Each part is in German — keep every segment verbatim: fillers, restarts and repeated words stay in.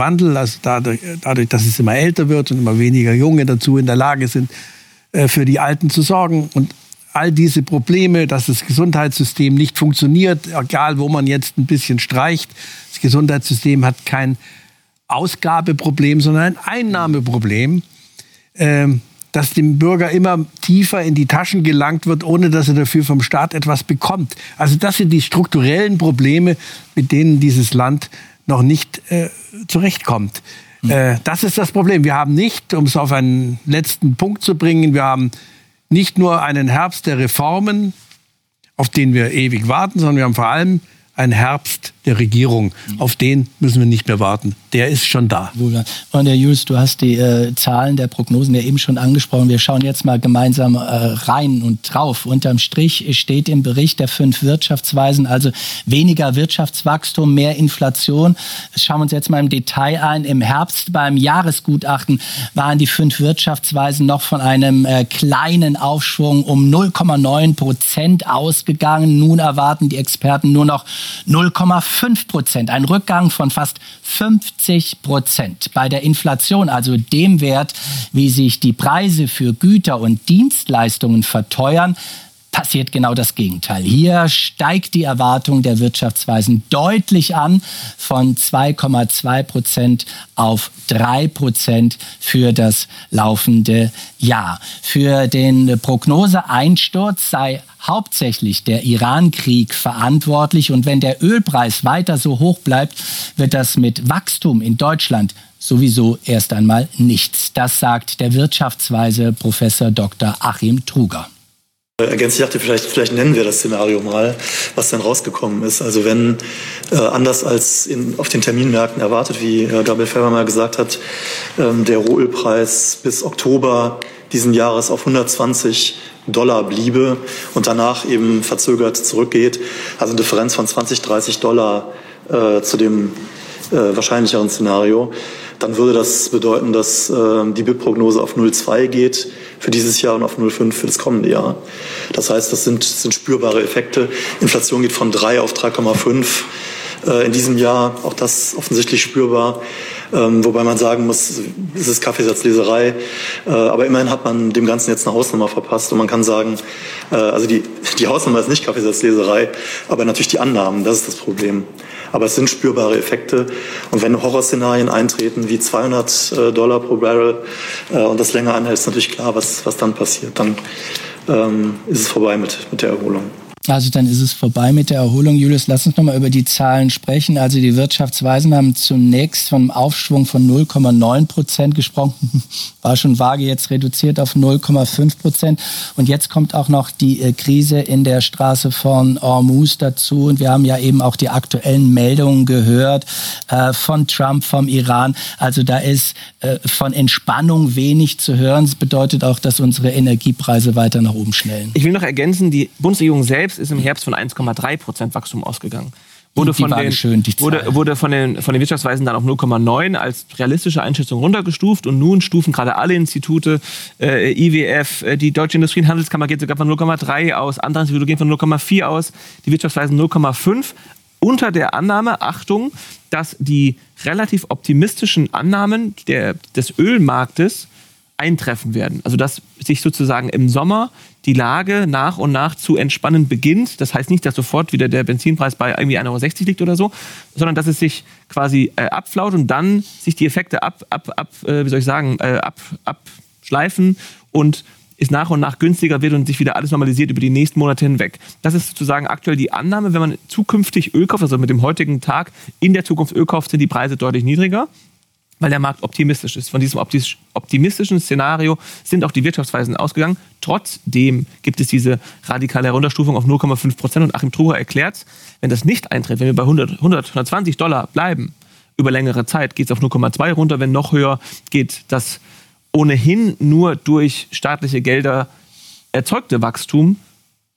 Wandel, also dadurch, dadurch, dass es immer älter wird und immer weniger Junge dazu in der Lage sind, für die Alten zu sorgen. Und all diese Probleme, dass das Gesundheitssystem nicht funktioniert, egal wo man jetzt ein bisschen streicht. Das Gesundheitssystem hat kein Ausgabeproblem, sondern ein Einnahmeproblem, ähm, dass dem Bürger immer tiefer in die Taschen gelangt wird, ohne dass er dafür vom Staat etwas bekommt. Also das sind die strukturellen Probleme, mit denen dieses Land noch nicht äh, zurechtkommt. Mhm. Äh, das ist das Problem. Wir haben nicht, um es auf einen letzten Punkt zu bringen, wir haben nicht nur einen Herbst der Reformen, auf den wir ewig warten, sondern wir haben vor allem einen Herbst der Regierung. Auf den müssen wir nicht mehr warten. Der ist schon da. Und Herr Jules, du hast die äh, Zahlen der Prognosen ja eben schon angesprochen. Wir schauen jetzt mal gemeinsam äh, rein und drauf. Unterm Strich steht im Bericht der fünf Wirtschaftsweisen, also weniger Wirtschaftswachstum, mehr Inflation. Das schauen wir uns jetzt mal im Detail ein. Im Herbst beim Jahresgutachten waren die fünf Wirtschaftsweisen noch von einem äh, kleinen Aufschwung um null Komma neun Prozent ausgegangen. Nun erwarten die Experten nur noch null Komma fünf Prozent, ein Rückgang von fast fünfzig Prozent. Bei der Inflation, also dem Wert, wie sich die Preise für Güter und Dienstleistungen verteuern, passiert genau das Gegenteil. Hier steigt die Erwartung der Wirtschaftsweisen deutlich an, von zwei Komma zwei Prozent auf drei Prozent für das laufende Jahr. Für den Prognoseeinsturz sei hauptsächlich der Iran-Krieg verantwortlich. Und wenn der Ölpreis weiter so hoch bleibt, wird das mit Wachstum in Deutschland sowieso erst einmal nichts. Das sagt der Wirtschaftsweise Professor Doktor Achim Truger. Ergänzend, ich dachte, vielleicht, vielleicht nennen wir das Szenario mal, was dann rausgekommen ist. Also wenn, äh, anders als in, auf den Terminmärkten erwartet, wie äh, Gabriel Färber mal gesagt hat, ähm, der Rohölpreis bis Oktober diesen Jahres auf hundertzwanzig Dollar bliebe und danach eben verzögert zurückgeht, also eine Differenz von zwanzig, dreißig Dollar äh, zu dem äh, wahrscheinlicheren Szenario, dann würde das bedeuten, dass äh, die B I P-Prognose auf null Komma zwei geht für dieses Jahr und auf null Komma fünf für das kommende Jahr. Das heißt, das sind, sind spürbare Effekte. Inflation geht von drei auf drei Komma fünf äh, in diesem Jahr. Auch das offensichtlich spürbar. Ähm, wobei man sagen muss, es ist Kaffeesatzleserei. Äh, aber immerhin hat man dem Ganzen jetzt eine Hausnummer verpasst. Und man kann sagen, äh, also die, die Hausnummer ist nicht Kaffeesatzleserei, aber natürlich die Annahmen, das ist das Problem. Aber es sind spürbare Effekte. Und wenn Horrorszenarien eintreten wie zweihundert Dollar pro Barrel äh, und das länger anhält, ist natürlich klar, was, was dann passiert. Dann ähm, ist es vorbei mit, mit der Erholung. Also dann ist es vorbei mit der Erholung. Julius, lass uns nochmal über die Zahlen sprechen. Also die Wirtschaftsweisen haben zunächst von einem Aufschwung von null Komma neun Prozent gesprochen. War schon vage, jetzt reduziert auf null Komma fünf Prozent. Und jetzt kommt auch noch die äh, Krise in der Straße von Hormuz dazu. Und wir haben ja eben auch die aktuellen Meldungen gehört äh, von Trump, vom Iran. Also da ist äh, von Entspannung wenig zu hören. Das bedeutet auch, dass unsere Energiepreise weiter nach oben schnellen. Ich will noch ergänzen, die Bundesregierung selbst ist im Herbst von eins Komma drei Prozent Wachstum ausgegangen. Wurde von, den, schön, wurde, wurde von den, von den Wirtschaftsweisen dann auf null Komma neun als realistische Einschätzung runtergestuft. Und nun stufen gerade alle Institute, äh, I W F, äh, die Deutsche Industrie- und Handelskammer geht sogar von null Komma drei aus, andere Institute gehen von null Komma vier aus, die Wirtschaftsweisen null Komma fünf. Unter der Annahme, Achtung, dass die relativ optimistischen Annahmen der, des Ölmarktes eintreffen werden. Also dass sich sozusagen im Sommer die Lage nach und nach zu entspannen beginnt. Das heißt nicht, dass sofort wieder der Benzinpreis bei irgendwie ein Euro sechzig liegt oder so, sondern dass es sich quasi äh, abflaut und dann sich die Effekte ab, ab, ab äh, wie soll ich sagen, äh, ab, abschleifen und es nach und nach günstiger wird und sich wieder alles normalisiert über die nächsten Monate hinweg. Das ist sozusagen aktuell die Annahme, wenn man zukünftig Öl kauft, also mit dem heutigen Tag in der Zukunft Öl kauft, sind die Preise deutlich niedriger, weil der Markt optimistisch ist. Von diesem optimistischen Szenario sind auch die Wirtschaftsweisen ausgegangen. Trotzdem gibt es diese radikale Herunterstufung auf null Komma fünf Prozent. Und Achim Truger erklärt, wenn das nicht eintritt, wenn wir bei hundert, hundert, hundertzwanzig Dollar bleiben, über längere Zeit geht es auf null Komma zwei runter. Wenn noch höher geht das ohnehin nur durch staatliche Gelder erzeugte Wachstum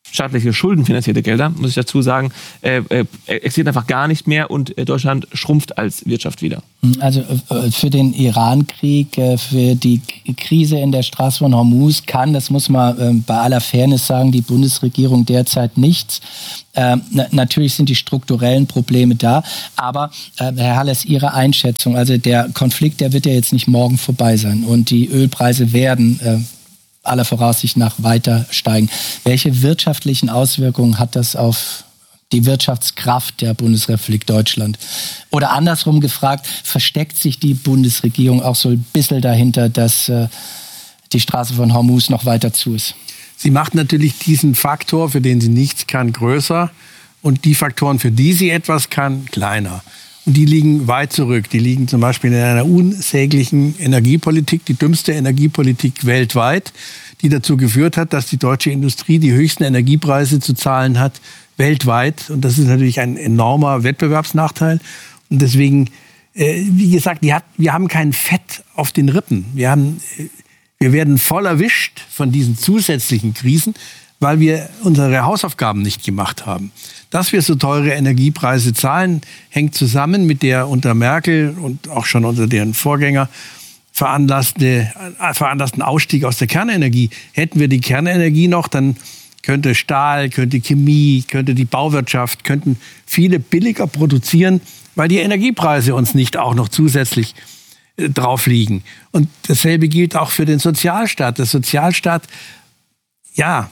staatliche schuldenfinanzierte Gelder, muss ich dazu sagen, äh, äh, existiert einfach gar nicht mehr und äh, Deutschland schrumpft als Wirtschaft wieder. Also äh, für den Iran-Krieg, äh, für die Krise in der Straße von Hormuz kann, das muss man äh, bei aller Fairness sagen, die Bundesregierung derzeit nichts. Äh, na, natürlich sind die strukturellen Probleme da, aber äh, Herr Halles, Ihre Einschätzung, also der Konflikt, der wird ja jetzt nicht morgen vorbei sein und die Ölpreise werden äh, aller Voraussicht nach weiter steigen. Welche wirtschaftlichen Auswirkungen hat das auf die Wirtschaftskraft der Bundesrepublik Deutschland? Oder andersrum gefragt, versteckt sich die Bundesregierung auch so ein bisschen dahinter, dass äh, die Straße von Hormuz noch weiter zu ist? Sie macht natürlich diesen Faktor, für den sie nichts kann, größer und die Faktoren, für die sie etwas kann, kleiner. Und die liegen weit zurück. Die liegen zum Beispiel in einer unsäglichen Energiepolitik, die dümmste Energiepolitik weltweit, die dazu geführt hat, dass die deutsche Industrie die höchsten Energiepreise zu zahlen hat weltweit. Und das ist natürlich ein enormer Wettbewerbsnachteil. Und deswegen, äh, wie gesagt, die hat, wir haben kein Fett auf den Rippen. Wir haben, äh, wir werden voll erwischt von diesen zusätzlichen Krisen, weil wir unsere Hausaufgaben nicht gemacht haben. Dass wir so teure Energiepreise zahlen, hängt zusammen mit der unter Merkel und auch schon unter deren Vorgänger veranlasste, äh, veranlassten Ausstieg aus der Kernenergie. Hätten wir die Kernenergie noch, dann könnte Stahl, könnte Chemie, könnte die Bauwirtschaft, könnten viele billiger produzieren, weil die Energiepreise uns nicht auch noch zusätzlich äh, drauf liegen. Und dasselbe gilt auch für den Sozialstaat. Der Sozialstaat, ja,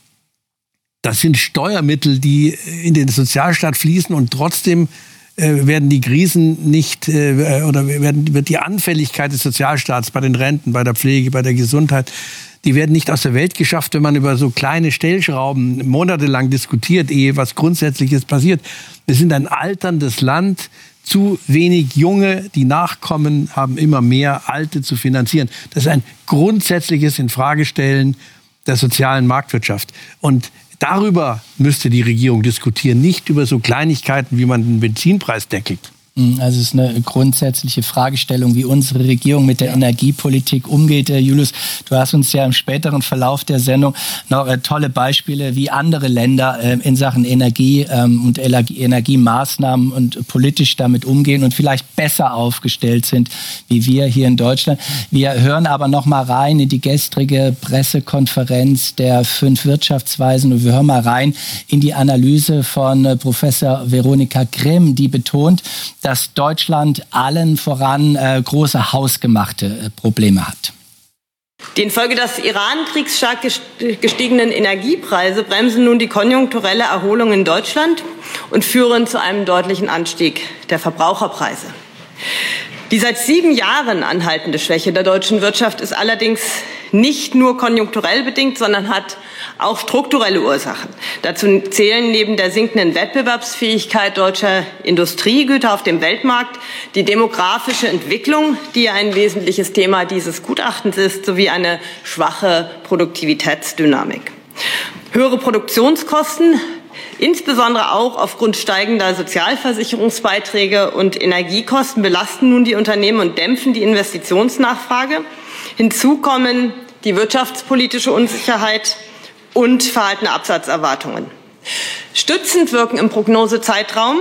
das sind Steuermittel, die in den Sozialstaat fließen und trotzdem äh, werden die Krisen nicht äh, oder werden, wird die Anfälligkeit des Sozialstaats bei den Renten, bei der Pflege, bei der Gesundheit, die werden nicht aus der Welt geschafft, wenn man über so kleine Stellschrauben monatelang diskutiert, ehe was Grundsätzliches passiert. Wir sind ein alterndes Land. Zu wenig Junge, die nachkommen, haben immer mehr Alte zu finanzieren. Das ist ein grundsätzliches Infragestellen der sozialen Marktwirtschaft. Und darüber müsste die Regierung diskutieren, nicht über so Kleinigkeiten, wie man den Benzinpreis deckelt. Also es ist eine grundsätzliche Fragestellung, wie unsere Regierung mit der ja. Energiepolitik umgeht. Julius, du hast uns ja im späteren Verlauf der Sendung noch äh, tolle Beispiele, wie andere Länder äh, in Sachen Energie ähm, und Energie- Energiemaßnahmen und politisch damit umgehen und vielleicht besser aufgestellt sind, wie wir hier in Deutschland. Wir hören aber noch mal rein in die gestrige Pressekonferenz der fünf Wirtschaftsweisen und wir hören mal rein in die Analyse von äh, Professor Veronika Grimm, die betont, dass Deutschland allen voran äh, große hausgemachte äh, Probleme hat. Die infolge des Iran-Kriegs stark gestiegenen Energiepreise bremsen nun die konjunkturelle Erholung in Deutschland und führen zu einem deutlichen Anstieg der Verbraucherpreise. Die seit sieben Jahren anhaltende Schwäche der deutschen Wirtschaft ist allerdings nicht nur konjunkturell bedingt, sondern hat auch strukturelle Ursachen. Dazu zählen neben der sinkenden Wettbewerbsfähigkeit deutscher Industriegüter auf dem Weltmarkt die demografische Entwicklung, die ja ein wesentliches Thema dieses Gutachtens ist, sowie eine schwache Produktivitätsdynamik. Höhere Produktionskosten, insbesondere auch aufgrund steigender Sozialversicherungsbeiträge und Energiekosten, belasten nun die Unternehmen und dämpfen die Investitionsnachfrage. Hinzu kommen die wirtschaftspolitische Unsicherheit und verhaltene Absatzerwartungen. Stützend wirken im Prognosezeitraum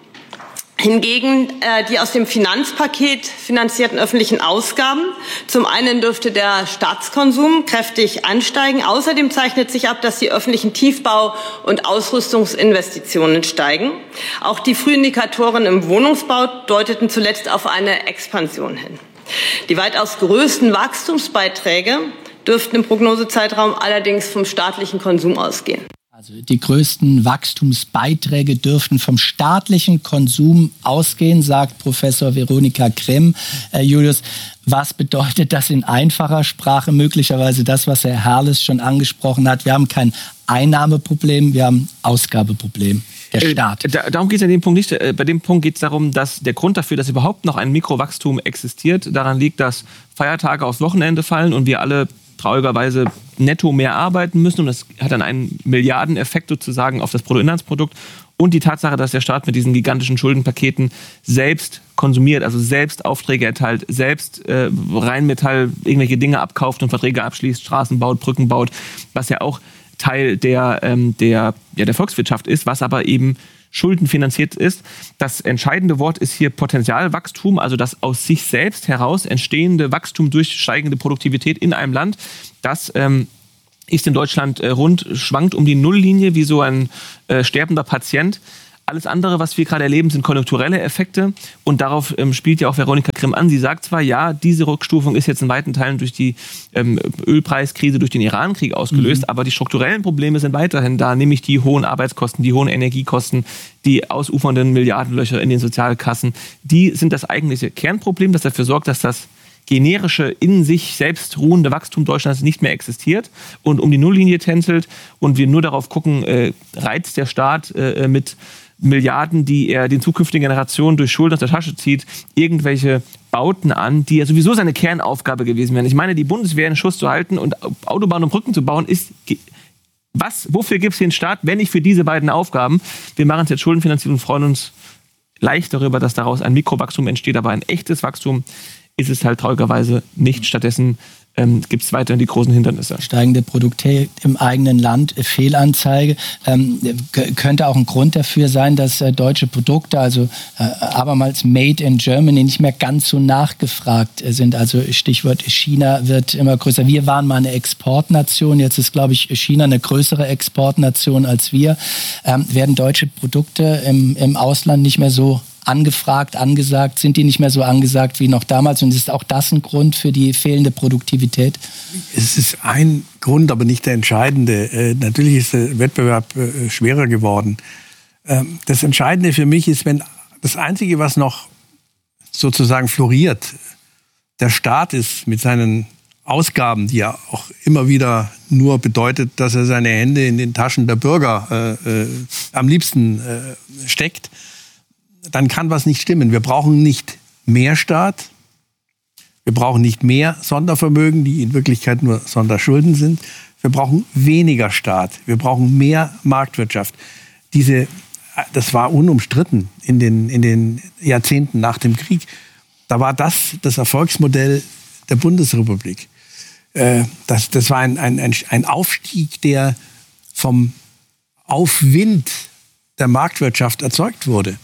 hingegen äh, die aus dem Finanzpaket finanzierten öffentlichen Ausgaben. Zum einen dürfte der Staatskonsum kräftig ansteigen. Außerdem zeichnet sich ab, dass die öffentlichen Tiefbau- und Ausrüstungsinvestitionen steigen. Auch die Frühindikatoren im Wohnungsbau deuteten zuletzt auf eine Expansion hin. Die weitaus größten Wachstumsbeiträge dürften im Prognosezeitraum allerdings vom staatlichen Konsum ausgehen. Also die größten Wachstumsbeiträge dürften vom staatlichen Konsum ausgehen, sagt Professor Veronika Grimm. Äh, Julius, was bedeutet das in einfacher Sprache? Möglicherweise das, was Herr Herles schon angesprochen hat. Wir haben kein Einnahmeproblem, wir haben ein Ausgabeproblem. Der Staat. Äh, da, darum geht es an dem Punkt nicht. Äh, bei dem Punkt geht es darum, dass der Grund dafür, dass überhaupt noch ein Mikrowachstum existiert, daran liegt, dass Feiertage aufs Wochenende fallen und wir alle traurigerweise netto mehr arbeiten müssen. Und das hat dann einen Milliardeneffekt sozusagen auf das Bruttoinlandsprodukt. Und die Tatsache, dass der Staat mit diesen gigantischen Schuldenpaketen selbst konsumiert, also selbst Aufträge erteilt, selbst äh, Rheinmetall irgendwelche Dinge abkauft und Verträge abschließt, Straßen baut, Brücken baut, was ja auch Teil der, ähm, der, ja, der Volkswirtschaft ist, was aber eben schuldenfinanziert ist. Das entscheidende Wort ist hier Potenzialwachstum, also das aus sich selbst heraus entstehende Wachstum durch steigende Produktivität in einem Land. Das ähm, ist in Deutschland äh, rund, schwankt um die Nulllinie wie so ein äh, sterbender Patient. Alles andere, was wir gerade erleben, sind konjunkturelle Effekte. Und darauf ähm, spielt ja auch Veronika Grimm an. Sie sagt zwar, ja, diese Rückstufung ist jetzt in weiten Teilen durch die ähm, Ölpreiskrise, durch den Irankrieg ausgelöst, mhm. aber die strukturellen Probleme sind weiterhin da, nämlich die hohen Arbeitskosten, die hohen Energiekosten, die ausufernden Milliardenlöcher in den Sozialkassen. Die sind das eigentliche Kernproblem, das dafür sorgt, dass das generische, in sich selbst ruhende Wachstum Deutschlands nicht mehr existiert und um die Nulllinie tänzelt und wir nur darauf gucken, äh, reizt der Staat äh, mit Milliarden, die er den zukünftigen Generationen durch Schulden aus der Tasche zieht, irgendwelche Bauten an, die ja sowieso seine Kernaufgabe gewesen wären. Ich meine, die Bundeswehr in Schuss zu halten und Autobahnen und Brücken zu bauen, ist... Was, wofür gibt es den Staat, wenn nicht für diese beiden Aufgaben? Wir machen es jetzt schuldenfinanziert und freuen uns leicht darüber, dass daraus ein Mikrowachstum entsteht, aber ein echtes Wachstum ist es halt traurigerweise nicht. Stattdessen ähm, gibt es weiterhin die großen Hindernisse. Steigende Produktivität im eigenen Land, Fehlanzeige. Ähm, könnte auch ein Grund dafür sein, dass äh, deutsche Produkte, also äh, abermals Made in Germany, nicht mehr ganz so nachgefragt äh, sind. Also Stichwort China wird immer größer. Wir waren mal eine Exportnation, jetzt ist, glaube ich, China eine größere Exportnation als wir. Ähm, werden deutsche Produkte im, im Ausland nicht mehr so angefragt, angesagt, sind die nicht mehr so angesagt wie noch damals? Und ist auch das ein Grund für die fehlende Produktivität? Es ist ein Grund, aber nicht der entscheidende. Äh, natürlich ist der Wettbewerb äh, schwerer geworden. Ähm, das Entscheidende für mich ist, wenn das Einzige, was noch sozusagen floriert, der Staat ist mit seinen Ausgaben, die ja auch immer wieder nur bedeutet, dass er seine Hände in den Taschen der Bürger äh, äh, am liebsten äh, steckt, dann kann was nicht stimmen. Wir brauchen nicht mehr Staat, wir brauchen nicht mehr Sondervermögen, die in Wirklichkeit nur Sonderschulden sind. Wir brauchen weniger Staat, wir brauchen mehr Marktwirtschaft. Diese, das war unumstritten in den, in den Jahrzehnten nach dem Krieg. Da war das das Erfolgsmodell der Bundesrepublik. Das, das war ein, ein, ein Aufstieg, der vom Aufwind der Marktwirtschaft erzeugt wurde.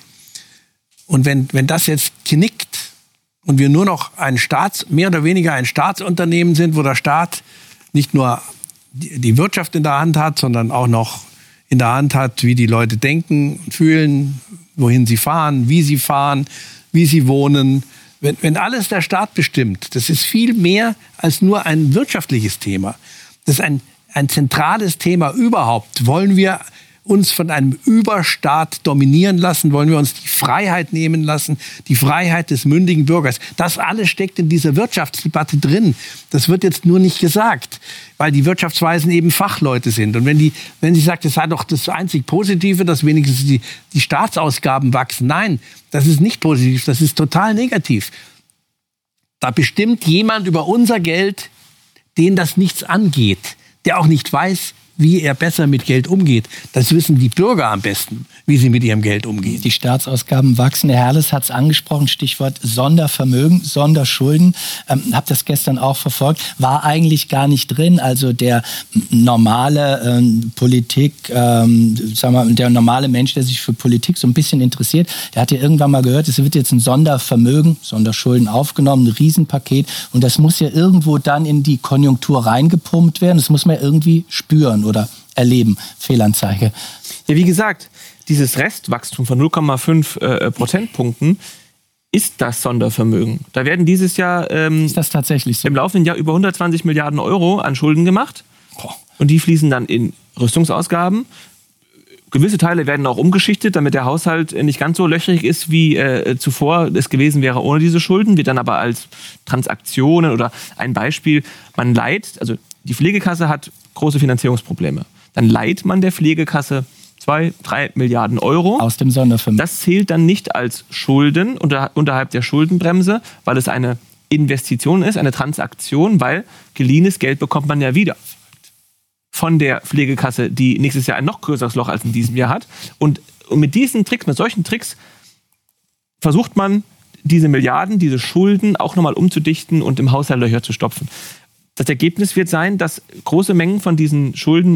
Und wenn, wenn das jetzt knickt und wir nur noch ein Staats, mehr oder weniger ein Staatsunternehmen sind, wo der Staat nicht nur die, die Wirtschaft in der Hand hat, sondern auch noch in der Hand hat, wie die Leute denken und fühlen, wohin sie fahren, wie sie fahren, wie sie wohnen. Wenn, wenn alles der Staat bestimmt, das ist viel mehr als nur ein wirtschaftliches Thema. Das ist ein, ein zentrales Thema überhaupt. Wollen wir uns von einem Überstaat dominieren lassen? Wollen wir uns die Freiheit nehmen lassen? Die Freiheit des mündigen Bürgers. Das alles steckt in dieser Wirtschaftsdebatte drin. Das wird jetzt nur nicht gesagt, weil die Wirtschaftsweisen eben Fachleute sind. Und wenn die, wenn sie sagt, das sei doch das einzig Positive, dass wenigstens die, die Staatsausgaben wachsen. Nein, das ist nicht positiv, das ist total negativ. Da bestimmt jemand über unser Geld, den das nichts angeht, der auch nicht weiß, wie er besser mit Geld umgeht. Das wissen die Bürger am besten, wie sie mit ihrem Geld umgehen. Die Staatsausgaben wachsen. Herr Herles hat es angesprochen, Stichwort Sondervermögen, Sonderschulden. Ähm, hab das gestern auch verfolgt. War eigentlich gar nicht drin. Also der normale ähm, Politik, ähm, sagen wir, der normale Mensch, der sich für Politik so ein bisschen interessiert, der hat ja irgendwann mal gehört, es wird jetzt ein Sondervermögen, Sonderschulden aufgenommen, ein Riesenpaket. Und das muss ja irgendwo dann in die Konjunktur reingepumpt werden. Das muss man ja irgendwie spüren oder erleben. Fehlanzeige. Ja, wie gesagt, dieses Restwachstum von null Komma fünf äh, Prozentpunkten ist das Sondervermögen. Da werden dieses Jahr ähm, ist das tatsächlich so? Im laufenden Jahr über hundertzwanzig Milliarden Euro an Schulden gemacht. Boah. Und die fließen dann in Rüstungsausgaben. Gewisse Teile werden auch umgeschichtet, damit der Haushalt nicht ganz so löchrig ist, wie äh, zuvor es gewesen wäre ohne diese Schulden. Wird dann aber als Transaktionen oder ein Beispiel, man leiht, also die Pflegekasse hat große Finanzierungsprobleme. Dann leiht man der Pflegekasse zwei, drei Milliarden Euro. Aus dem Sondervermögen. Das zählt dann nicht als Schulden unter, unterhalb der Schuldenbremse, weil es eine Investition ist, eine Transaktion, weil geliehenes Geld bekommt man ja wieder von der Pflegekasse, die nächstes Jahr ein noch größeres Loch als in diesem Jahr hat. Und, und mit diesen Tricks, mit solchen Tricks versucht man, diese Milliarden, diese Schulden auch nochmal umzudichten und im Haushalt Löcher zu stopfen. Das Ergebnis wird sein, dass große Mengen von diesen Schulden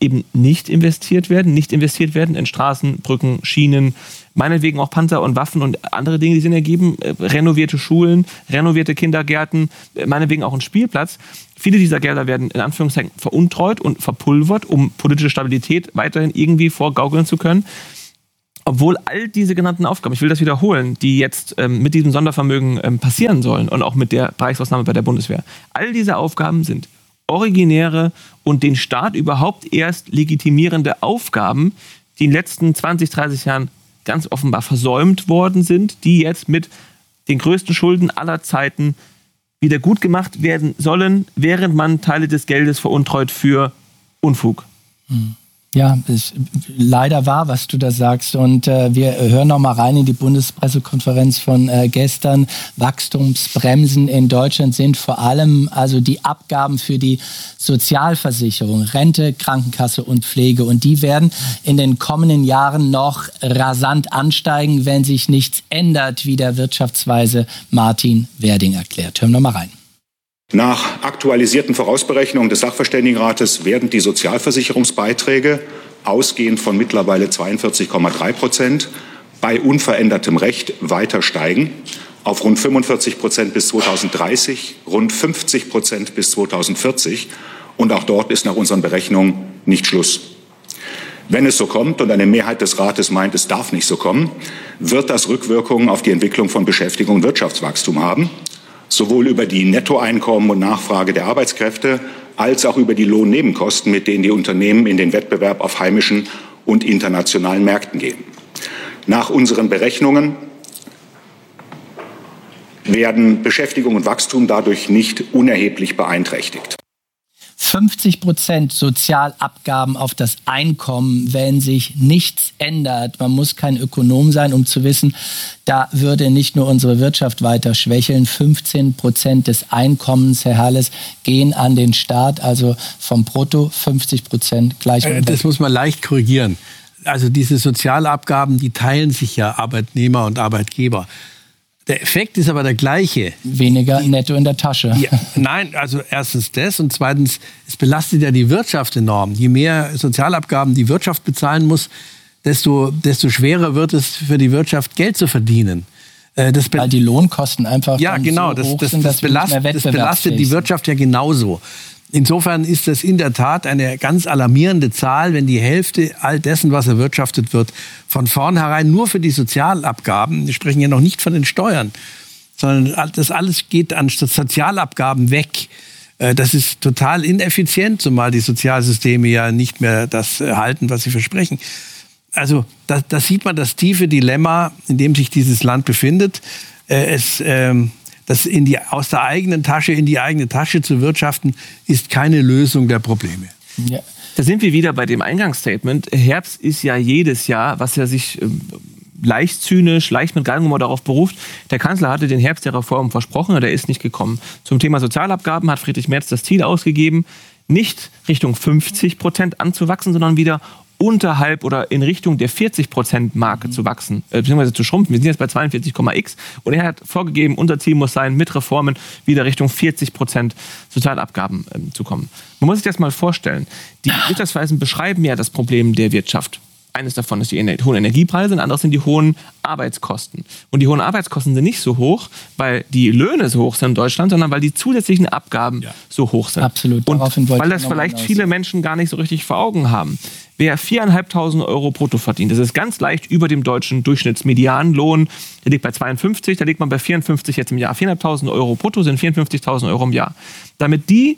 eben nicht investiert werden, nicht investiert werden in Straßen, Brücken, Schienen, meinetwegen auch Panzer und Waffen und andere Dinge, die Sinn ergeben, äh, renovierte Schulen, renovierte Kindergärten, äh, meinetwegen auch ein Spielplatz. Viele dieser Gelder werden in Anführungszeichen veruntreut und verpulvert, um politische Stabilität weiterhin irgendwie vorgaukeln zu können. Obwohl all diese genannten Aufgaben, ich will das wiederholen, die jetzt ähm, mit diesem Sondervermögen ähm, passieren sollen und auch mit der Bereichsausnahme bei der Bundeswehr, all diese Aufgaben sind originäre und den Staat überhaupt erst legitimierende Aufgaben, die in den letzten zwanzig, dreißig Jahren ganz offenbar versäumt worden sind, die jetzt mit den größten Schulden aller Zeiten wieder gut gemacht werden sollen, während man Teile des Geldes veruntreut für Unfug. Hm. Ja, ist leider wahr, was du da sagst. Und äh, wir hören noch mal rein in die Bundespressekonferenz von äh, gestern. Wachstumsbremsen in Deutschland sind vor allem also die Abgaben für die Sozialversicherung, Rente, Krankenkasse und Pflege. Und die werden in den kommenden Jahren noch rasant ansteigen, wenn sich nichts ändert, wie der Wirtschaftsweise Martin Werding erklärt. Hören wir noch mal rein. Nach aktualisierten Vorausberechnungen des Sachverständigenrates werden die Sozialversicherungsbeiträge ausgehend von mittlerweile zweiundvierzig Komma drei Prozent bei unverändertem Recht weiter steigen auf rund fünfundvierzig Prozent bis zweitausenddreißig, rund fünfzig Prozent bis zweitausendvierzig. Und auch dort ist nach unseren Berechnungen nicht Schluss. Wenn es so kommt, und eine Mehrheit des Rates meint, es darf nicht so kommen, wird das Rückwirkungen auf die Entwicklung von Beschäftigung und Wirtschaftswachstum haben. Sowohl über die Nettoeinkommen und Nachfrage der Arbeitskräfte als auch über die Lohnnebenkosten, mit denen die Unternehmen in den Wettbewerb auf heimischen und internationalen Märkten gehen. Nach unseren Berechnungen werden Beschäftigung und Wachstum dadurch nicht unerheblich beeinträchtigt. fünfzig Prozent Sozialabgaben auf das Einkommen, wenn sich nichts ändert. Man muss kein Ökonom sein, um zu wissen, da würde nicht nur unsere Wirtschaft weiter schwächeln. fünfzehn Prozent des Einkommens, Herr Herles, gehen an den Staat, also vom Brutto fünfzig Prozent gleich. Äh, das muss man leicht korrigieren. Also diese Sozialabgaben, die teilen sich ja Arbeitnehmer und Arbeitgeber. Der Effekt ist aber der gleiche. Weniger netto in der Tasche. Ja, nein, also erstens das und zweitens, es belastet ja die Wirtschaft enorm. Je mehr Sozialabgaben die Wirtschaft bezahlen muss, desto, desto schwerer wird es für die Wirtschaft, Geld zu verdienen. Das Weil die Lohnkosten einfach ja, genau, so das, hoch das, sind, das, belast, das belastet die Wirtschaft ja genauso. Insofern ist das in der Tat eine ganz alarmierende Zahl, wenn die Hälfte all dessen, was erwirtschaftet wird, von vornherein nur für die Sozialabgaben, wir sprechen ja noch nicht von den Steuern, sondern das alles geht an Sozialabgaben weg. Das ist total ineffizient, zumal die Sozialsysteme ja nicht mehr das halten, was sie versprechen. Also da, da sieht man das tiefe Dilemma, in dem sich dieses Land befindet. Es... Ähm, Das in die, aus der eigenen Tasche in die eigene Tasche zu wirtschaften, ist keine Lösung der Probleme. Ja. Da sind wir wieder bei dem Eingangsstatement. Herbst ist ja jedes Jahr, was ja sich äh, leicht zynisch, leicht mit Galgenhumor darauf beruft. Der Kanzler hatte den Herbst der Reform versprochen, der ist nicht gekommen. Zum Thema Sozialabgaben hat Friedrich Merz das Ziel ausgegeben, nicht Richtung fünfzig Prozent anzuwachsen, sondern wieder unterhalb oder in Richtung der vierzig Prozent Marke mhm. zu wachsen, äh, beziehungsweise zu schrumpfen. Wir sind jetzt bei zweiundvierzig Komma x und er hat vorgegeben, unser Ziel muss sein, mit Reformen wieder Richtung vierzig Prozent Sozialabgaben äh, zu kommen. Man muss sich das mal vorstellen. Die Wirtschaftsweisen beschreiben ja das Problem der Wirtschaft. Eines davon ist die hohen Energiepreise, ein anderes sind die hohen Arbeitskosten. Und die hohen Arbeitskosten sind nicht so hoch, weil die Löhne so hoch sind in Deutschland, sondern weil die zusätzlichen Abgaben ja. so hoch sind. Absolut. Und weil das vielleicht viele Menschen gar nicht so richtig vor Augen haben. Wer viertausendfünfhundert Euro brutto verdient, das ist ganz leicht über dem deutschen Durchschnittsmedianlohn. Der liegt bei zweiundfünfzig, da liegt man bei vierundfünfzig jetzt im Jahr. viertausendfünfhundert Euro brutto sind vierundfünfzigtausend Euro im Jahr. Damit die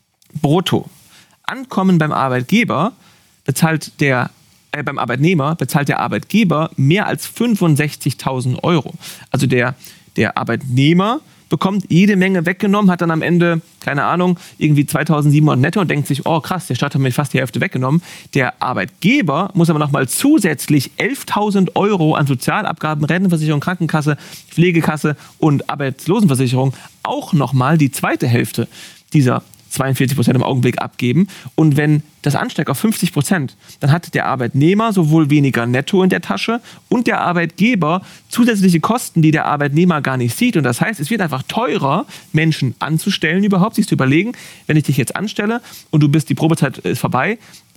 brutto ankommen beim Arbeitgeber, bezahlt der Äh, beim Arbeitnehmer bezahlt der Arbeitgeber mehr als fünfundsechzigtausend Euro. Also der, der Arbeitnehmer bekommt jede Menge weggenommen, hat dann am Ende, keine Ahnung, irgendwie zweitausendsiebenhundert netto und denkt sich, oh krass, der Staat hat mir fast die Hälfte weggenommen. Der Arbeitgeber muss aber nochmal zusätzlich elftausend Euro an Sozialabgaben, Rentenversicherung, Krankenkasse, Pflegekasse und Arbeitslosenversicherung auch nochmal die zweite Hälfte dieser zweiundvierzig Prozent im Augenblick abgeben. Und wenn das ansteigt auf fünfzig Prozent, dann hat der Arbeitnehmer sowohl weniger netto in der Tasche und der Arbeitgeber zusätzliche Kosten, die der Arbeitnehmer gar nicht sieht. Und das heißt, es wird einfach teurer, Menschen anzustellen überhaupt, sich zu überlegen, wenn ich dich jetzt anstelle und du bist, die Probezeit ist vorbei,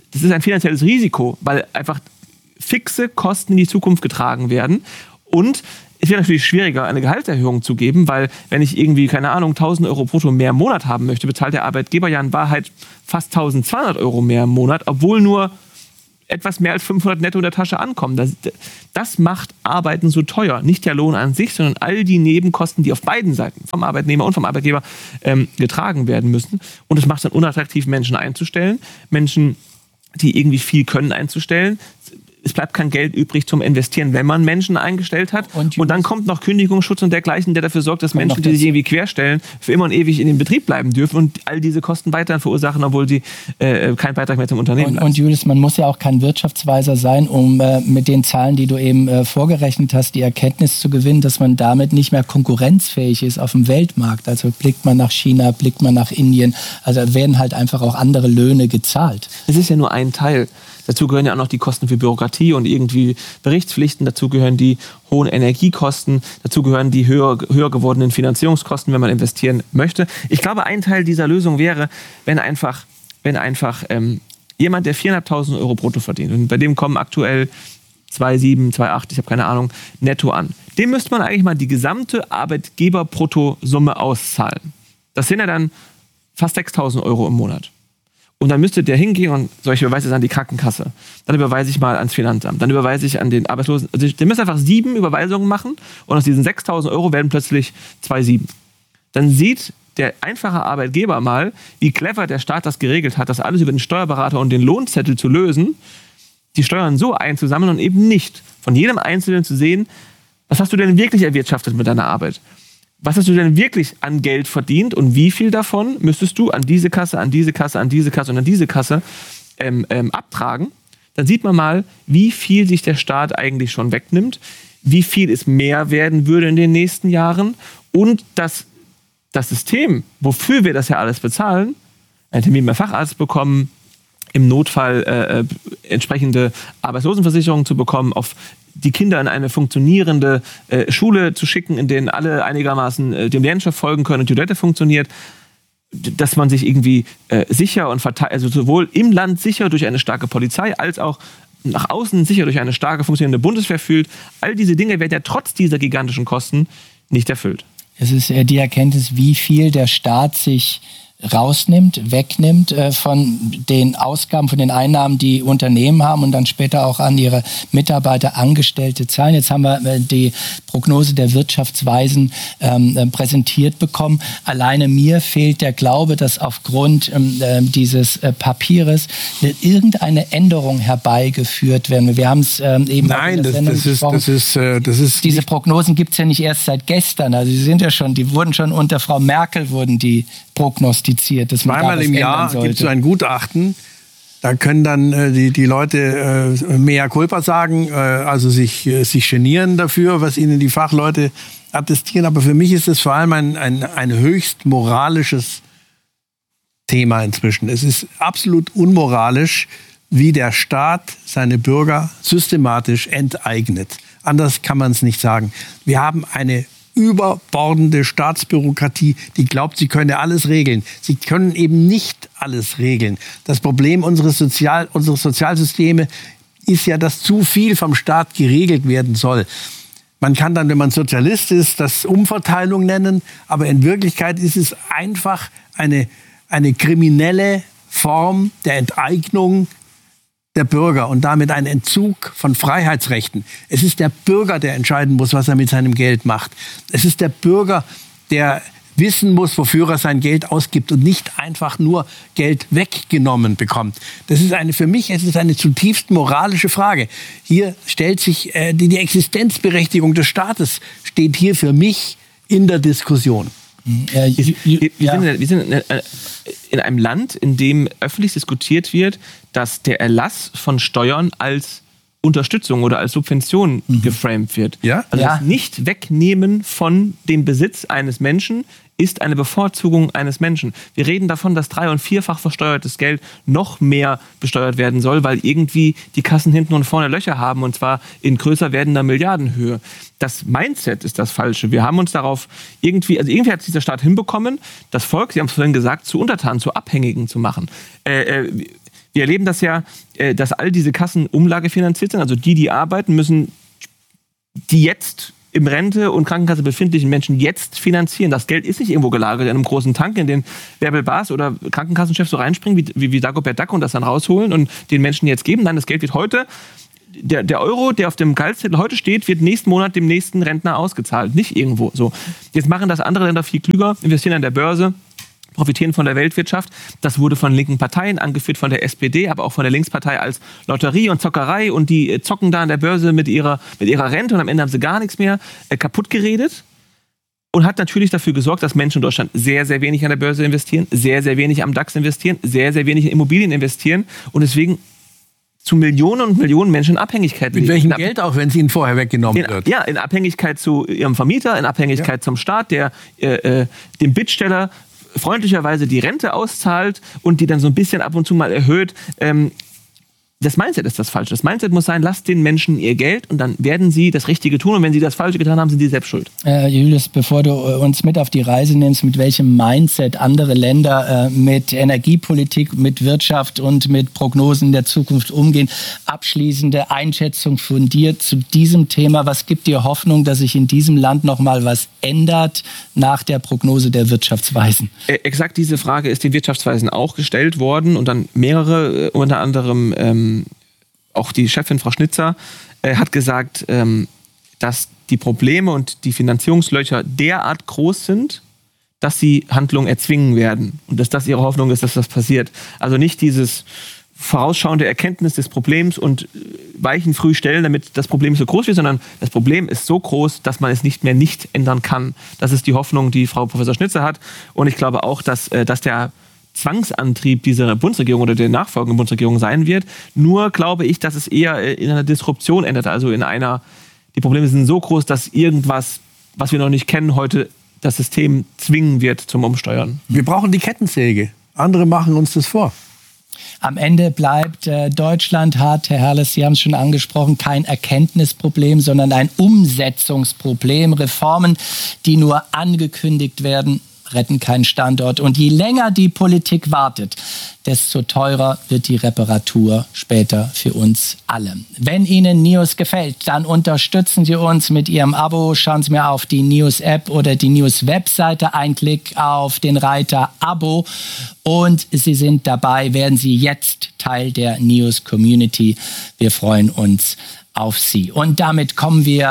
das ist ein finanzielles Risiko, weil einfach fixe Kosten in die Zukunft getragen werden. Und es wäre natürlich schwieriger, eine Gehaltserhöhung zu geben, weil wenn ich irgendwie, keine Ahnung, tausend Euro brutto mehr im Monat haben möchte, bezahlt der Arbeitgeber ja in Wahrheit fast tausendzweihundert Euro mehr im Monat, obwohl nur etwas mehr als fünfhundert netto in der Tasche ankommen. Das, das macht Arbeiten so teuer. Nicht der Lohn an sich, sondern all die Nebenkosten, die auf beiden Seiten, vom Arbeitnehmer und vom Arbeitgeber, ähm, getragen werden müssen. Und es macht es dann unattraktiv, Menschen einzustellen, Menschen, die irgendwie viel können, einzustellen. Es bleibt kein Geld übrig zum Investieren, wenn man Menschen eingestellt hat. Und, und dann kommt noch Kündigungsschutz und dergleichen, der dafür sorgt, dass Menschen, die sich irgendwie querstellen, für immer und ewig in den Betrieb bleiben dürfen und all diese Kosten weiterhin verursachen, obwohl sie äh, keinen Beitrag mehr zum Unternehmen leisten. Und, und Julius, man muss ja auch kein Wirtschaftsweiser sein, um äh, mit den Zahlen, die du eben äh, vorgerechnet hast, die Erkenntnis zu gewinnen, dass man damit nicht mehr konkurrenzfähig ist auf dem Weltmarkt. Also blickt man nach China, blickt man nach Indien, also werden halt einfach auch andere Löhne gezahlt. Es ist ja nur ein Teil. Dazu gehören ja auch noch die Kosten für Bürokratie und irgendwie Berichtspflichten. Dazu gehören die hohen Energiekosten. Dazu gehören die höher, höher gewordenen Finanzierungskosten, wenn man investieren möchte. Ich glaube, ein Teil dieser Lösung wäre, wenn einfach, wenn einfach ähm, jemand, der viertausendfünfhundert Euro brutto verdient, und bei dem kommen aktuell zwei Komma sieben, zwei Komma acht, ich habe keine Ahnung, netto an. Dem müsste man eigentlich mal die gesamte Arbeitgeber-Bruttosumme auszahlen. Das sind ja dann fast sechstausend Euro im Monat. Und dann müsste der hingehen und so, ich überweise es an die Krankenkasse. Dann überweise ich mal ans Finanzamt. Dann überweise ich an den Arbeitslosen. Also der müsste einfach sieben Überweisungen machen und aus diesen sechstausend Euro werden plötzlich zwei Komma sieben. Dann sieht der einfache Arbeitgeber mal, wie clever der Staat das geregelt hat, das alles über den Steuerberater und den Lohnzettel zu lösen, die Steuern so einzusammeln und eben nicht von jedem Einzelnen zu sehen, was hast du denn wirklich erwirtschaftet mit deiner Arbeit? Was hast du denn wirklich an Geld verdient und wie viel davon müsstest du an diese Kasse, an diese Kasse, an diese Kasse und an diese Kasse ähm, ähm, abtragen? Dann sieht man mal, wie viel sich der Staat eigentlich schon wegnimmt, wie viel es mehr werden würde in den nächsten Jahren und dass das System, wofür wir das ja alles bezahlen, einen Termin beim Facharzt bekommen, im Notfall äh, entsprechende Arbeitslosenversicherungen zu bekommen, auf die Kinder in eine funktionierende äh, Schule zu schicken, in denen alle einigermaßen äh, dem Lernstoff folgen können und die Toilette funktioniert, dass man sich irgendwie äh, sicher und verteilt, also sowohl im Land sicher durch eine starke Polizei, als auch nach außen sicher durch eine starke funktionierende Bundeswehr fühlt. All diese Dinge werden ja trotz dieser gigantischen Kosten nicht erfüllt. Es ist äh, die Erkenntnis, wie viel der Staat sich rausnimmt, wegnimmt äh, von den Ausgaben, von den Einnahmen, die Unternehmen haben und dann später auch an ihre Mitarbeiter, Angestellte zahlen. Jetzt haben wir äh, die Prognose der Wirtschaftsweisen ähm, äh, präsentiert bekommen. Alleine mir fehlt der Glaube, dass aufgrund ähm, äh, dieses äh, Papieres irgendeine Änderung herbeigeführt werden. Wir haben es ähm, eben Nein, das, das, ist, das, ist, äh, das ist diese Prognosen gibt es ja nicht erst seit gestern. Also die sind ja schon, die wurden schon unter Frau Merkel wurden die prognostiziert. Dass man Zweimal im Jahr gibt es so ein Gutachten. Da können dann äh, die, die Leute äh, mea culpa sagen, äh, also sich, äh, sich genieren dafür, was ihnen die Fachleute attestieren. Aber für mich ist es vor allem ein, ein, ein höchst moralisches Thema inzwischen. Es ist absolut unmoralisch, wie der Staat seine Bürger systematisch enteignet. Anders kann man es nicht sagen. Wir haben eine überbordende Staatsbürokratie, die glaubt, sie könne alles regeln. Sie können eben nicht alles regeln. Das Problem unseres, Sozial, unseres Sozialsysteme ist ja, dass zu viel vom Staat geregelt werden soll. Man kann dann, wenn man Sozialist ist, das Umverteilung nennen, aber in Wirklichkeit ist es einfach eine, eine kriminelle Form der Enteignung der Bürger und damit ein Entzug von Freiheitsrechten. Es ist der Bürger, der entscheiden muss, was er mit seinem Geld macht. Es ist der Bürger, der wissen muss, wofür er sein Geld ausgibt und nicht einfach nur Geld weggenommen bekommt. Das ist eine, für mich ist es eine zutiefst moralische Frage. Hier stellt sich äh, die, die Existenzberechtigung des Staates steht hier für mich in der Diskussion. Ja, wir, wir, ja. sind, wir sind in einem Land, in dem öffentlich diskutiert wird, dass der Erlass von Steuern als Unterstützung oder als Subvention mhm. geframed wird. Ja? Also ja. das Nicht-Wegnehmen von dem Besitz eines Menschen ist eine Bevorzugung eines Menschen. Wir reden davon, dass drei- und vierfach versteuertes Geld noch mehr besteuert werden soll, weil irgendwie die Kassen hinten und vorne Löcher haben, und zwar in größer werdender Milliardenhöhe. Das Mindset ist das Falsche. Wir haben uns darauf irgendwie, also irgendwie hat dieser Staat hinbekommen, das Volk, Sie haben es vorhin gesagt, zu Untertanen, zu Abhängigen zu machen. Äh, äh, Wir erleben das ja, dass all diese Kassen umlagefinanziert sind. Also die, die arbeiten, müssen die jetzt im Rente- und Krankenkasse befindlichen Menschen jetzt finanzieren. Das Geld ist nicht irgendwo gelagert in einem großen Tank, in den Bärbel Baas oder Krankenkassenchef so reinspringen, wie, wie, wie Dagobert Duck und das dann rausholen und den Menschen jetzt geben. Nein, das Geld wird heute, der, der Euro, der auf dem Gehaltszettel heute steht, wird nächsten Monat dem nächsten Rentner ausgezahlt. Nicht irgendwo so. Jetzt machen das andere Länder viel klüger, investieren an der Börse, profitieren von der Weltwirtschaft. Das wurde von linken Parteien angeführt, von der S P D, aber auch von der Linkspartei als Lotterie und Zockerei. Und die zocken da an der Börse mit ihrer, mit ihrer Rente und am Ende haben sie gar nichts mehr äh, kaputt geredet. Und hat natürlich dafür gesorgt, dass Menschen in Deutschland sehr, sehr wenig an der Börse investieren, sehr, sehr wenig am DAX investieren, sehr, sehr wenig in Immobilien investieren und deswegen zu Millionen und Millionen Menschen in Abhängigkeit leben. Mit welchem Geld auch, wenn es ihnen vorher weggenommen in, wird? Ja, in Abhängigkeit zu ihrem Vermieter, in Abhängigkeit ja. zum Staat, der äh, dem Bittsteller freundlicherweise die Rente auszahlt und die dann so ein bisschen ab und zu mal erhöht. Ähm, das Mindset ist das Falsche. Das Mindset muss sein, lasst den Menschen ihr Geld und dann werden sie das Richtige tun. Und wenn sie das Falsche getan haben, sind sie selbst schuld. Äh, Julius, bevor du uns mit auf die Reise nimmst, mit welchem Mindset andere Länder äh, mit Energiepolitik, mit Wirtschaft und mit Prognosen der Zukunft umgehen, abschließende Einschätzung von dir zu diesem Thema. Was gibt dir Hoffnung, dass sich in diesem Land noch mal was ändert nach der Prognose der Wirtschaftsweisen? Äh, exakt diese Frage ist den Wirtschaftsweisen auch gestellt worden und dann mehrere, äh, unter anderem ähm, auch die Chefin, Frau Schnitzer, äh, hat gesagt, ähm, dass die Probleme und die Finanzierungslöcher derart groß sind, dass sie Handlungen erzwingen werden. Und dass das ihre Hoffnung ist, dass das passiert. Also nicht dieses vorausschauende Erkenntnis des Problems und äh, Weichen früh stellen, damit das Problem so groß wird, sondern das Problem ist so groß, dass man es nicht mehr nicht ändern kann. Das ist die Hoffnung, die Frau Professor Schnitzer hat. Und ich glaube auch, dass, äh, dass der Zwangsantrieb dieser Bundesregierung oder der nachfolgenden Bundesregierung sein wird. Nur glaube ich, dass es eher in einer Disruption endet, also in einer, die Probleme sind so groß, dass irgendwas, was wir noch nicht kennen, heute das System zwingen wird zum Umsteuern. Wir brauchen die Kettensäge. Andere machen uns das vor. Am Ende bleibt äh, Deutschland hat, Herr Herles, Sie haben es schon angesprochen, kein Erkenntnisproblem, sondern ein Umsetzungsproblem. Reformen, die nur angekündigt werden, retten keinen Standort. Und je länger die Politik wartet, desto teurer wird die Reparatur später für uns alle. Wenn Ihnen News gefällt, dann unterstützen Sie uns mit Ihrem Abo. Schauen Sie mir auf die News-App oder die News-Webseite. Ein Klick auf den Reiter Abo und Sie sind dabei. Werden Sie jetzt Teil der News-Community. Wir freuen uns auf Sie. Und damit kommen wir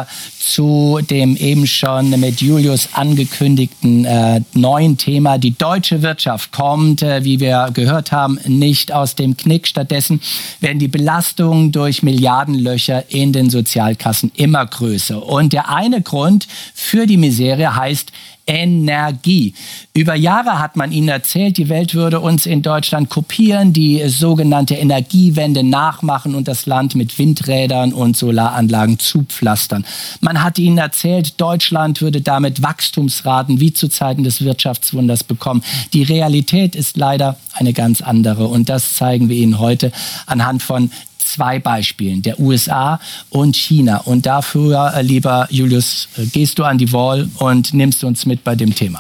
zu dem eben schon mit Julius angekündigten äh, neuen Thema. Die deutsche Wirtschaft kommt, äh, wie wir gehört haben, nicht aus dem Knick. Stattdessen werden die Belastungen durch Milliardenlöcher in den Sozialkassen immer größer. Und der eine Grund für die Misere heißt Energie. Über Jahre hat man ihnen erzählt, die Welt würde uns in Deutschland kopieren, die sogenannte Energiewende nachmachen und das Land mit Windrädern und Solaranlagen zupflastern. Man hat ihnen erzählt, Deutschland würde damit Wachstumsraten wie zu Zeiten des Wirtschaftswunders bekommen. Die Realität ist leider eine ganz andere und das zeigen wir Ihnen heute anhand von zwei Beispielen, der U S A und China. Und dafür, lieber Julius, gehst du an die Wall und nimmst uns mit bei dem Thema.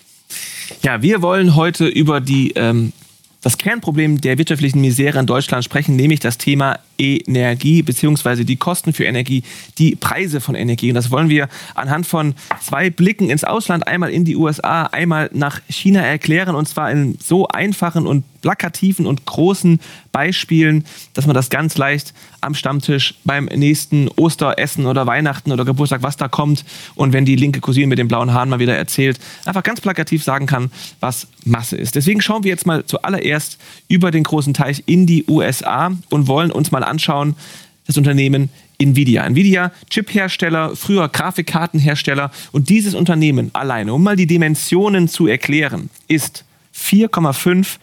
Ja, wir wollen heute über die, ähm, das Kernproblem der wirtschaftlichen Misere in Deutschland sprechen, nämlich das Thema Energie bzw. die Kosten für Energie, die Preise von Energie. Und das wollen wir anhand von zwei Blicken ins Ausland, einmal in die U S A, einmal nach China erklären. Und zwar in so einfachen und plakativen und großen Beispielen, dass man das ganz leicht am Stammtisch beim nächsten Osteressen oder Weihnachten oder Geburtstag, was da kommt, und wenn die linke Cousine mit dem blauen Haaren mal wieder erzählt, einfach ganz plakativ sagen kann, was Masse ist. Deswegen schauen wir jetzt mal zuallererst über den großen Teich in die U S A und wollen uns mal anschauen, das Unternehmen Nvidia. Nvidia, Chiphersteller, früher Grafikkartenhersteller, und dieses Unternehmen alleine, um mal die Dimensionen zu erklären, ist vier Komma fünf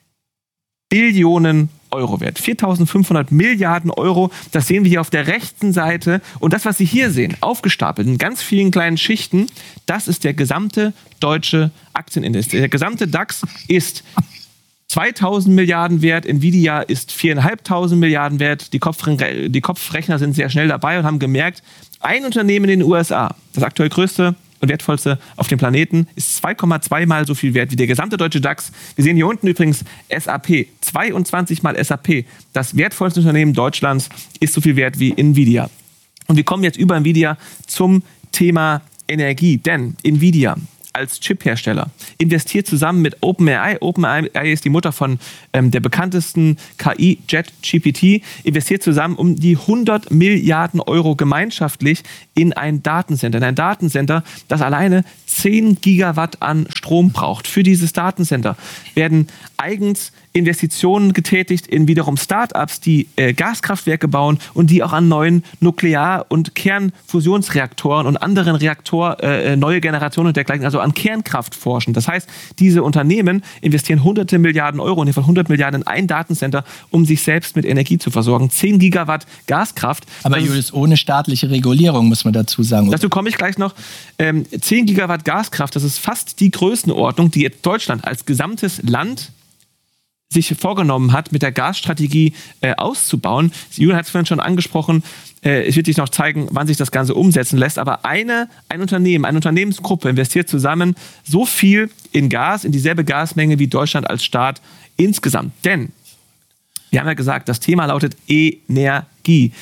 Billionen Euro wert. viertausendfünfhundert Milliarden Euro, das sehen wir hier auf der rechten Seite. Und das, was Sie hier sehen, aufgestapelt in ganz vielen kleinen Schichten, das ist der gesamte deutsche Aktienindex. Der gesamte DAX ist zweitausend Milliarden wert, Nvidia ist viertausendfünfhundert Milliarden wert. Die, Kopfre- die Kopfrechner sind sehr schnell dabei und haben gemerkt, ein Unternehmen in den U S A, das aktuell größte und wertvollste auf dem Planeten, ist zwei Komma zwei Mal so viel wert wie der gesamte deutsche DAX. Wir sehen hier unten übrigens S A P, zweiundzwanzig Mal S A P. Das wertvollste Unternehmen Deutschlands ist so viel wert wie Nvidia. Und wir kommen jetzt über Nvidia zum Thema Energie, denn Nvidia als Chiphersteller investiert zusammen mit OpenAI. OpenAI ist die Mutter von ähm, der bekanntesten K I, ChatGPT, investiert zusammen um die hundert Milliarden Euro gemeinschaftlich in ein Datencenter. In ein Datencenter, das alleine zehn Gigawatt an Strom braucht. Für dieses Datencenter werden eigens Investitionen getätigt in wiederum Start-ups, die äh, Gaskraftwerke bauen und die auch an neuen Nuklear- und Kernfusionsreaktoren und anderen Reaktor, äh, neue Generationen und dergleichen, also an Kernkraft forschen. Das heißt, diese Unternehmen investieren hunderte Milliarden Euro, in dem Fall hundert Milliarden in ein Datencenter, um sich selbst mit Energie zu versorgen. zehn Gigawatt Gaskraft. Aber Julius, ohne staatliche Regulierung, muss man dazu sagen. Dazu komme ich gleich noch. Ähm, zehn Gigawatt Gaskraft, das ist fast die Größenordnung, die jetzt Deutschland als gesamtes Land sich vorgenommen hat, mit der Gasstrategie äh, auszubauen. Julian hat es vorhin schon angesprochen, äh, es wird sich noch zeigen, wann sich das Ganze umsetzen lässt, aber eine, ein Unternehmen, eine Unternehmensgruppe investiert zusammen so viel in Gas, in dieselbe Gasmenge wie Deutschland als Staat insgesamt. Denn, wir haben ja gesagt, das Thema lautet Energie.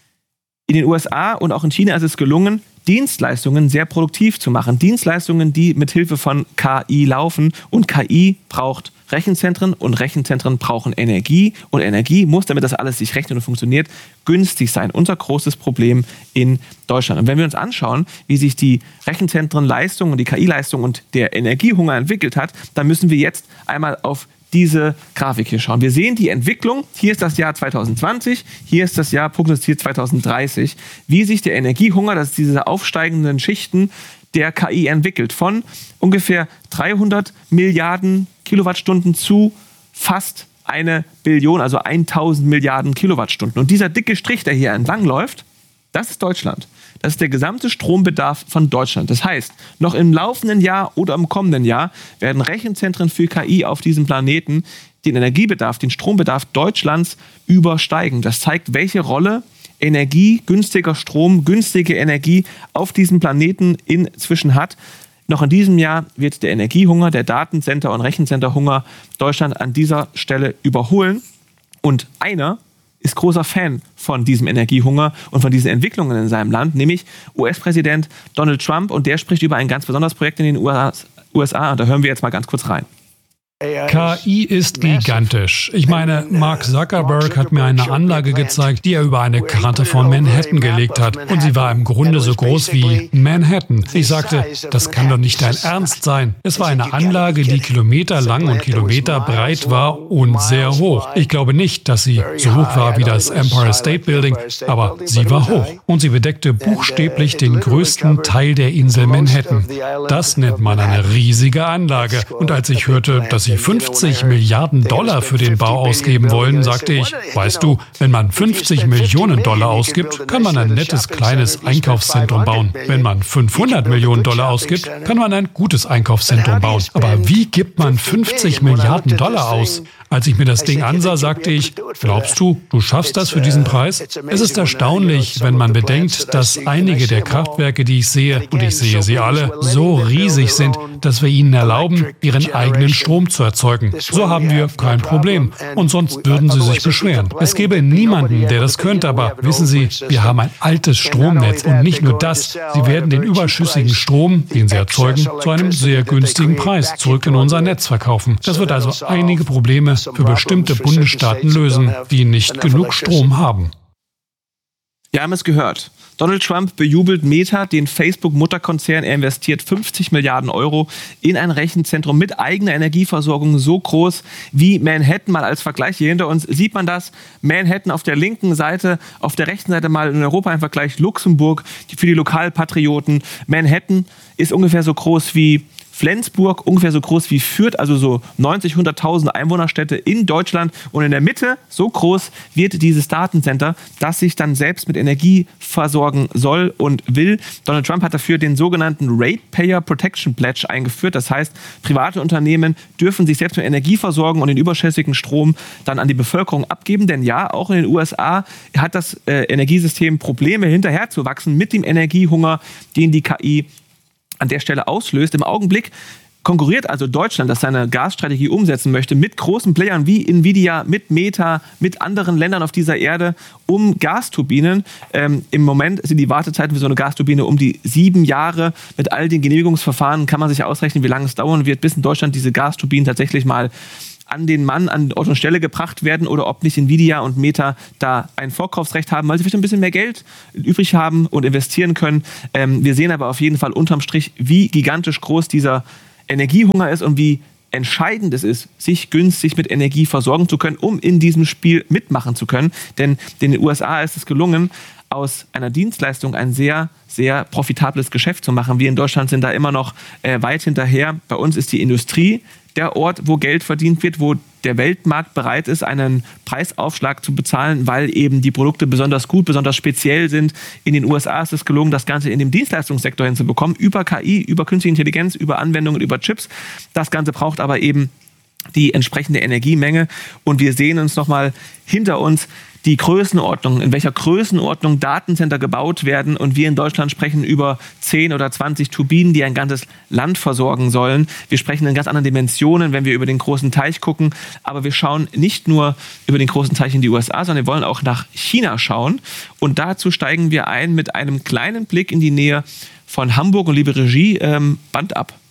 In den U S A und auch in China ist es gelungen, Dienstleistungen sehr produktiv zu machen. Dienstleistungen, die mit Hilfe von K I laufen. Und K I braucht Rechenzentren und Rechenzentren brauchen Energie. Und Energie muss, damit das alles sich rechnet und funktioniert, günstig sein. Unser großes Problem in Deutschland. Und wenn wir uns anschauen, wie sich die Rechenzentrenleistung und die K I-Leistung und der Energiehunger entwickelt hat, dann müssen wir jetzt einmal auf diese Grafik hier schauen. Wir sehen die Entwicklung. Hier ist das Jahr zwanzig zwanzig, hier ist das Jahr prognostiziert zwanzig dreißig. Wie sich der Energiehunger, das ist diese aufsteigenden Schichten der K I entwickelt. Von ungefähr dreihundert Milliarden Kilowattstunden zu fast eine Billion, also tausend Milliarden Kilowattstunden. Und dieser dicke Strich, der hier entlang läuft, das ist Deutschland. Das ist der gesamte Strombedarf von Deutschland. Das heißt, noch im laufenden Jahr oder im kommenden Jahr werden Rechenzentren für K I auf diesem Planeten den Energiebedarf, den Strombedarf Deutschlands übersteigen. Das zeigt, welche Rolle Energie, günstiger Strom, günstige Energie auf diesem Planeten inzwischen hat. Noch in diesem Jahr wird der Energiehunger, der Datencenter- und Rechencenterhunger Deutschland an dieser Stelle überholen. Und einer ist großer Fan von diesem Energiehunger und von diesen Entwicklungen in seinem Land, nämlich U S-Präsident Donald Trump. Und der spricht über ein ganz besonderes Projekt in den U S A. Und da hören wir jetzt mal ganz kurz rein. K I ist gigantisch. Ich meine, Mark Zuckerberg hat mir eine Anlage gezeigt, die er über eine Karte von Manhattan gelegt hat. Und sie war im Grunde so groß wie Manhattan. Ich sagte, das kann doch nicht dein Ernst sein. Es war eine Anlage, die kilometerlang und kilometerbreit war und sehr hoch. Ich glaube nicht, dass sie so hoch war wie das Empire State Building, aber sie war hoch. Und sie bedeckte buchstäblich den größten Teil der Insel Manhattan. Das nennt man eine riesige Anlage. Und als ich hörte, dass sie fünfzig Milliarden Dollar für den Bau ausgeben wollen, sagte ich, weißt du, wenn man fünfzig Millionen Dollar ausgibt, kann man ein nettes kleines Einkaufszentrum bauen. Wenn man fünfhundert Millionen Dollar ausgibt, kann man ein gutes Einkaufszentrum bauen. Aber wie gibt man fünfzig Milliarden Dollar aus? Als ich mir das Ding ansah, sagte ich, glaubst du, du schaffst das für diesen Preis? Es ist erstaunlich, wenn man bedenkt, dass einige der Kraftwerke, die ich sehe, und ich sehe sie alle, so riesig sind, dass wir ihnen erlauben, ihren eigenen Strom zu erzeugen. So haben wir kein Problem. Und sonst würden sie sich beschweren. Es gäbe niemanden, der das könnte, aber wissen Sie, wir haben ein altes Stromnetz und nicht nur das, sie werden den überschüssigen Strom, den sie erzeugen, zu einem sehr günstigen Preis zurück in unser Netz verkaufen. Das wird also einige Probleme für bestimmte Bundesstaaten lösen, die nicht genug Strom haben. Wir haben es gehört. Donald Trump bejubelt Meta, den Facebook-Mutterkonzern. Er investiert fünfzig Milliarden Euro in ein Rechenzentrum mit eigener Energieversorgung, so groß wie Manhattan. Mal als Vergleich, hier hinter uns sieht man das. Manhattan auf der linken Seite, auf der rechten Seite mal in Europa ein Vergleich Luxemburg für die Lokalpatrioten. Manhattan ist ungefähr so groß wie Flensburg, ungefähr so groß wie Fürth, also so neunzig, hunderttausend Einwohnerstädte in Deutschland. Und in der Mitte, so groß wird dieses Datencenter, das sich dann selbst mit Energie versorgen soll und will. Donald Trump hat dafür den sogenannten Ratepayer Protection Pledge eingeführt. Das heißt, private Unternehmen dürfen sich selbst mit Energie versorgen und den überschüssigen Strom dann an die Bevölkerung abgeben. Denn ja, auch in den U S A hat das äh, Energiesystem Probleme, hinterherzuwachsen mit dem Energiehunger, den die K I an der Stelle auslöst. Im Augenblick konkurriert also Deutschland, das seine Gasstrategie umsetzen möchte, mit großen Playern wie Nvidia, mit Meta, mit anderen Ländern auf dieser Erde um Gasturbinen. Ähm, Im Moment sind die Wartezeiten für so eine Gasturbine um die sieben Jahre. Mit all den Genehmigungsverfahren kann man sich ausrechnen, wie lange es dauern wird, bis in Deutschland diese Gasturbinen tatsächlich mal an den Mann, an Ort und Stelle gebracht werden oder ob nicht Nvidia und Meta da ein Vorkaufsrecht haben, weil sie vielleicht ein bisschen mehr Geld übrig haben und investieren können. Ähm, wir sehen aber auf jeden Fall unterm Strich, wie gigantisch groß dieser Energiehunger ist und wie entscheidend es ist, sich günstig mit Energie versorgen zu können, um in diesem Spiel mitmachen zu können. Denn den U S A ist es gelungen, aus einer Dienstleistung ein sehr, sehr profitables Geschäft zu machen. Wir in Deutschland sind da immer noch äh, weit hinterher. Bei uns ist die Industrie der Ort, wo Geld verdient wird, wo der Weltmarkt bereit ist, einen Preisaufschlag zu bezahlen, weil eben die Produkte besonders gut, besonders speziell sind. In den U S A ist es gelungen, das Ganze in dem Dienstleistungssektor hinzubekommen, über K I, über künstliche Intelligenz, über Anwendungen, über Chips. Das Ganze braucht aber eben die entsprechende Energiemenge. Und wir sehen uns nochmal hinter uns die Größenordnung, in welcher Größenordnung Datencenter gebaut werden. Und wir in Deutschland sprechen über zehn oder zwanzig Turbinen, die ein ganzes Land versorgen sollen. Wir sprechen in ganz anderen Dimensionen, wenn wir über den großen Teich gucken. Aber wir schauen nicht nur über den großen Teich in die U S A, sondern wir wollen auch nach China schauen. Und dazu steigen wir ein mit einem kleinen Blick in die Nähe von Hamburg. Und liebe Regie, ähm, Band ab.